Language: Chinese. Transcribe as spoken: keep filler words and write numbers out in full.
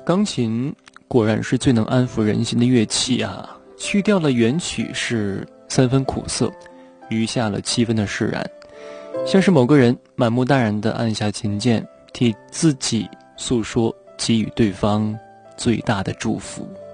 钢琴果然是最能安抚人心的乐器啊，去掉了原曲是三分苦涩，余下了七分的释然，像是某个人满目淡然地按下琴键，替自己诉说，给予对方最大的祝福。